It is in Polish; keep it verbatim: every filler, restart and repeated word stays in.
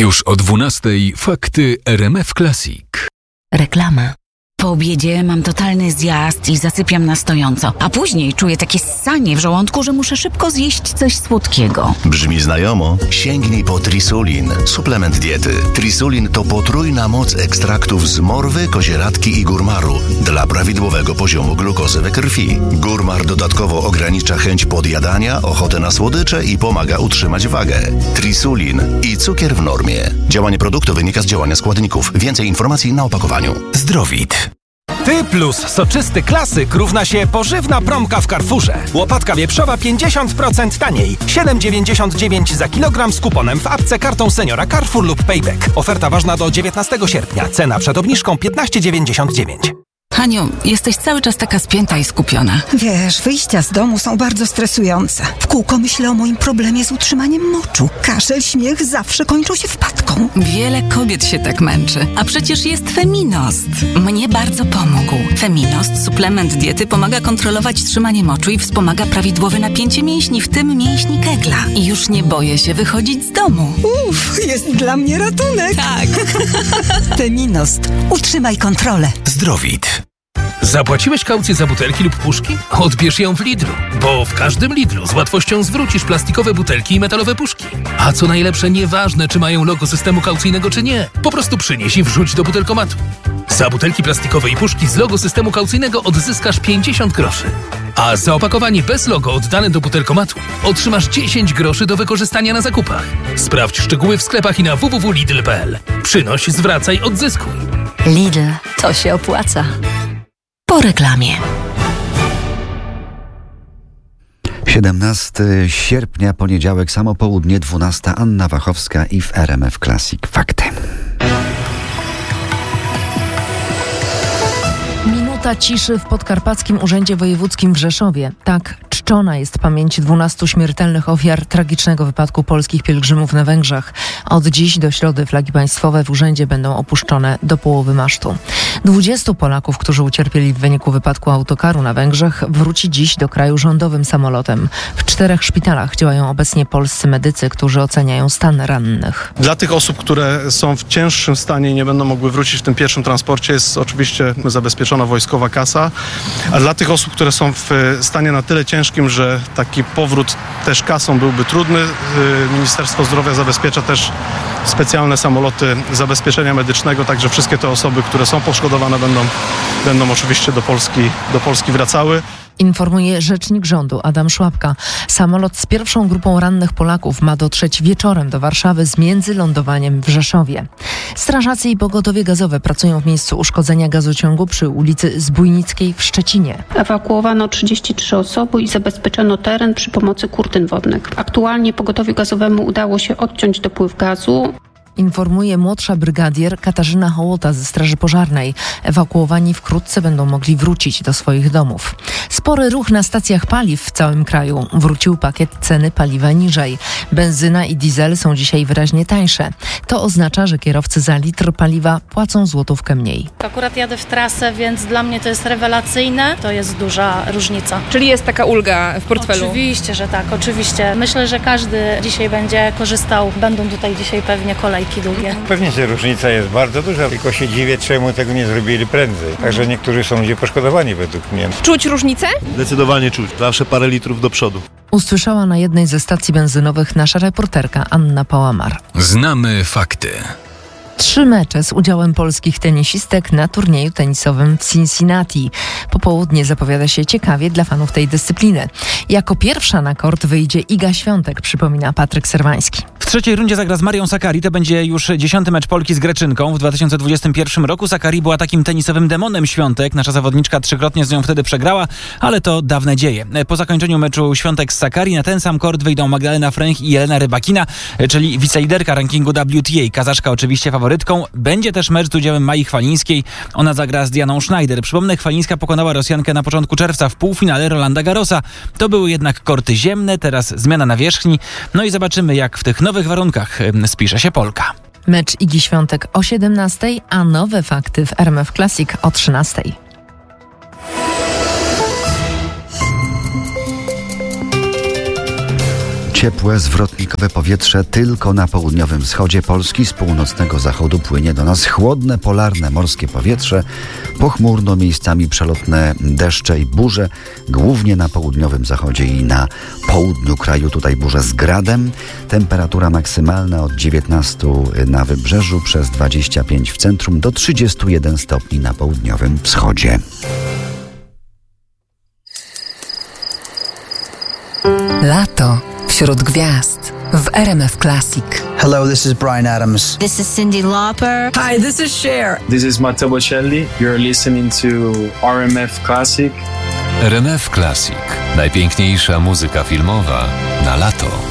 Już o dwunastej fakty R M F Classic. Reklama. Po obiedzie mam totalny zjazd i zasypiam na stojąco, a później czuję takie ssanie w żołądku, że muszę szybko zjeść coś słodkiego. Brzmi znajomo? Sięgnij po Trisulin, suplement diety. Trisulin to potrójna moc ekstraktów z morwy, kozieradki i górmaru dla prawidłowego poziomu glukozy we krwi. Górmar dodatkowo ogranicza chęć podjadania, ochotę na słodycze i pomaga utrzymać wagę. Trisulin i cukier w normie. Działanie produktu wynika z działania składników. Więcej informacji na opakowaniu. Zdrowit. Ty plus soczysty klasyk równa się pożywna promka w Carrefourze. Łopatka wieprzowa pięćdziesiąt procent taniej. siedem dziewięćdziesiąt dziewięć za kilogram z kuponem w apce kartą seniora Carrefour lub Payback. Oferta ważna do dziewiętnastego sierpnia. Cena przed obniżką piętnaście dziewięćdziesiąt dziewięć. Haniu, jesteś cały czas taka spięta i skupiona. Wiesz, wyjścia z domu są bardzo stresujące. W kółko myślę o moim problemie z utrzymaniem moczu. Kaszel, śmiech zawsze kończą się wpadką. Wiele kobiet się tak męczy. A przecież jest Feminost. Mnie bardzo pomógł. Feminost, suplement diety, pomaga kontrolować trzymanie moczu i wspomaga prawidłowe napięcie mięśni, w tym mięśni kegla. I już nie boję się wychodzić z domu. Uff, jest dla mnie ratunek. Tak. Feminost. Utrzymaj kontrolę. Zdrowit. Zapłaciłeś kaucję za butelki lub puszki? Odbierz ją w Lidlu, bo w każdym Lidlu z łatwością zwrócisz plastikowe butelki i metalowe puszki. A co najlepsze, nieważne czy mają logo systemu kaucyjnego czy nie, po prostu przynieś i wrzuć do butelkomatu. Za butelki plastikowe i puszki z logo systemu kaucyjnego odzyskasz pięćdziesiąt groszy. A za opakowanie bez logo oddane do butelkomatu otrzymasz dziesięć groszy do wykorzystania na zakupach. Sprawdź szczegóły w sklepach i na w w w kropka lidl kropka p l. Przynoś, zwracaj, odzyskuj. Lidl, to się opłaca. Po reklamie. siedemnastego sierpnia, poniedziałek, samo południe, dwunasta. Anna Wachowska i w R M F Classic Fakty. Minuta ciszy w Podkarpackim Urzędzie Wojewódzkim w Rzeszowie. Tak czczona jest pamięć dwunastu śmiertelnych ofiar tragicznego wypadku polskich pielgrzymów na Węgrzech. Od dziś do środy flagi państwowe w urzędzie będą opuszczone do połowy masztu. dwudziestu Polaków, którzy ucierpieli w wyniku wypadku autokaru na Węgrzech, wróci dziś do kraju rządowym samolotem. W czterech szpitalach działają obecnie polscy medycy, którzy oceniają stan rannych. Dla tych osób, które są w cięższym stanie i nie będą mogły wrócić w tym pierwszym transporcie, jest oczywiście zabezpieczona wojskowa kasa, a dla tych osób, które są w stanie na tyle ciężkim, że taki powrót też kasą byłby trudny, Ministerstwo Zdrowia zabezpiecza też specjalne samoloty zabezpieczenia medycznego, także wszystkie te osoby, które są poszkodowane, będą, będą oczywiście do Polski, do Polski wracały. Informuje rzecznik rządu Adam Szłapka. Samolot z pierwszą grupą rannych Polaków ma dotrzeć wieczorem do Warszawy z międzylądowaniem w Rzeszowie. Strażacy i pogotowie gazowe pracują w miejscu uszkodzenia gazociągu przy ulicy Zbójnickiej w Szczecinie. Ewakuowano trzydzieści trzy osoby i zabezpieczono teren przy pomocy kurtyn wodnych. Aktualnie pogotowiu gazowemu udało się odciąć dopływ gazu. Informuje młodsza brygadier Katarzyna Hołota ze Straży Pożarnej. Ewakuowani wkrótce będą mogli wrócić do swoich domów. Spory ruch na stacjach paliw w całym kraju. Wrócił pakiet ceny paliwa niżej. Benzyna i diesel są dzisiaj wyraźnie tańsze. To oznacza, że kierowcy za litr paliwa płacą złotówkę mniej. Akurat jadę w trasę, więc dla mnie to jest rewelacyjne. To jest duża różnica. Czyli jest taka ulga w portfelu? Oczywiście, że tak, oczywiście. Myślę, że każdy dzisiaj będzie korzystał. Będą tutaj dzisiaj pewnie kolejki długie. Pewnie, że różnica jest bardzo duża, tylko się dziwię, czemu tego nie zrobili prędzej. Także niektórzy są ludzie poszkodowani według mnie. Czuć różnicę? Zdecydowanie czuć. Zawsze parę litrów do przodu. Usłyszała na jednej ze stacji benzynowych nasza reporterka Anna Pałamar. Znamy fakty. Trzy mecze z udziałem polskich tenisistek na turnieju tenisowym w Cincinnati. Popołudnie zapowiada się ciekawie dla fanów tej dyscypliny. Jako pierwsza na kort wyjdzie Iga Świątek, przypomina Patryk Serwański. W trzeciej rundzie zagra z Marią Sakkari. To będzie już dziesiąty mecz Polki z Greczynką. W dwa tysiące dwudziestym pierwszym roku Sakkari była takim tenisowym demonem Świątek. Nasza zawodniczka trzykrotnie z nią wtedy przegrała, ale to dawne dzieje. Po zakończeniu meczu Świątek z Sakkari na ten sam kort wyjdą Magdalena Fręch i Jelena Rybakina, czyli wiceliderka rankingu W T A. Kazaszka oczywiście faworytką. Będzie też mecz z udziałem Mai Chwalińskiej. Ona zagra z Dianą Schneider. Przypomnę, Chwalińska pokonała Rosjankę na początku czerwca w półfinale Rolanda Garrosa. To były jednak korty ziemne, teraz zmiana nawierzchni. No i zobaczymy, jak w tych nowych warunkach spisze się Polka. Mecz Igi Świątek o siedemnastej, a nowe fakty w R M F Classic o trzynastej. Ciepłe, zwrotnikowe powietrze tylko na południowym wschodzie Polski. Z północnego zachodu płynie do nas chłodne, polarne morskie powietrze. Pochmurno, miejscami przelotne deszcze i burze, głównie na południowym zachodzie i na południu kraju. Tutaj burze z gradem. Temperatura maksymalna od dziewiętnastu na wybrzeżu, przez dwadzieścia pięć w centrum, do trzydziestu jeden stopni na południowym wschodzie. Lato wśród gwiazd w R M F Classic. Hello, this is Bryan Adams. This is Cyndi Lauper. Hi, this is Cher. This is Matteo Bocelli. You're listening to R M F Classic. R M F Classic. Najpiękniejsza muzyka filmowa na lato.